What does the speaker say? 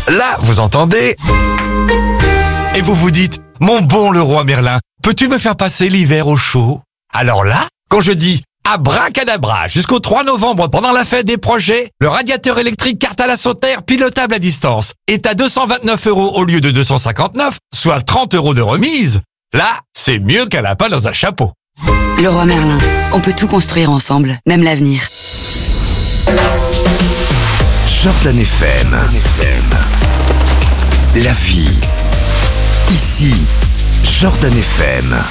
Là, vous entendez? Et vous vous dites, mon bon Leroy Merlin, peux-tu me faire passer l'hiver au chaud? Alors là, quand je dis abracadabra jusqu'au 3 novembre pendant la fête des projets, le radiateur électrique Cartala Sauter pilotable à distance est à 229 € au lieu de 259, soit 30 € de remise. Là, c'est mieux qu'un lapin dans un chapeau. Leroy Merlin, on peut tout construire ensemble, même l'avenir. Jordan FM. La vie. Ici, Jordan FM.